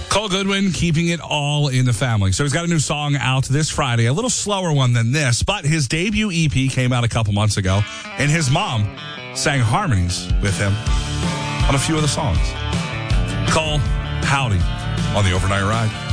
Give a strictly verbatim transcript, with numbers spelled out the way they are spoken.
Cole Goodwin, keeping it all in the family. So he's got a new song out this Friday, a little slower one than this, but his debut E P came out a couple months ago, and his mom sang harmonies with him on a few of the songs. Cole, howdy on the Overnight Ride.